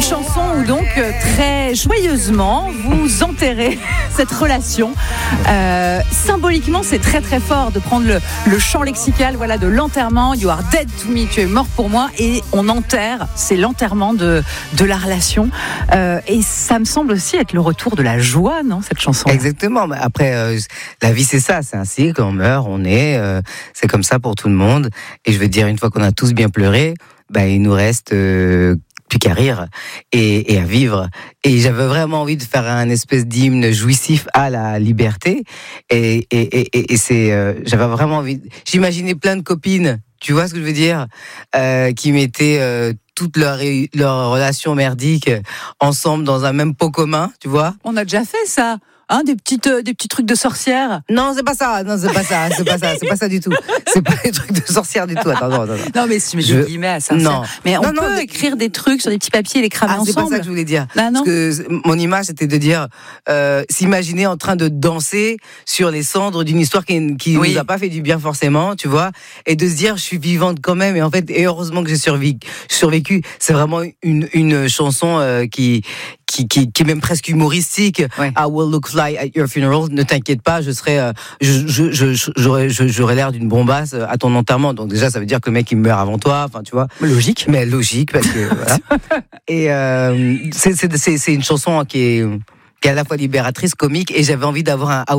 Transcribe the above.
Une chanson où donc très joyeusement vous enterrez cette relation. Symboliquement, c'est très très fort de prendre le champ lexical, voilà, de l'enterrement. You are dead to me, tu es mort pour moi, et on enterre, c'est l'enterrement de la relation. Et ça me semble aussi être le retour de la joie, non, cette chanson. Exactement. Après, la vie c'est ça, c'est un cycle, on meurt, on est, c'est comme ça pour tout le monde. Et je veux dire, une fois qu'on a tous bien pleuré, il nous reste plus qu'à rire et à vivre. Et j'avais vraiment envie de faire un espèce d'hymne jouissif à la liberté. Et j'avais vraiment envie. J'imaginais plein de copines, tu vois ce que je veux dire, qui mettaient toutes leurs relations merdiques ensemble dans un même pot commun, tu vois. On a déjà fait ça. Des petits trucs de sorcière. Non, c'est pas ça du tout. C'est pas des trucs de sorcière du tout. Attends. Non, mais si je guillemets à ça. Non. Mais on peut écrire des trucs sur des petits papiers et les cramer ensemble. C'est pas ça que je voulais dire. Ah, non. Parce que mon image, c'était de dire, s'imaginer en train de danser sur les cendres d'une histoire qui nous a pas fait du bien forcément, tu vois, et de se dire, je suis vivante quand même, et en fait, et heureusement que j'ai survécu. C'est vraiment une chanson qui est même presque humoristique. Ouais. I will look fly at your funeral. Ne t'inquiète pas, j'aurais l'air d'une bombasse à ton enterrement. Donc déjà, ça veut dire que le mec il meurt avant toi. Enfin, tu vois. Logique. Mais logique parce que voilà. Et c'est une chanson qui est à la fois libératrice, comique, et j'avais envie d'avoir un